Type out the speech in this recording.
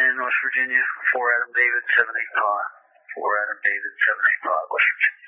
in West Virginia. 4 Adam David 785. 4 Adam David 785 West Virginia.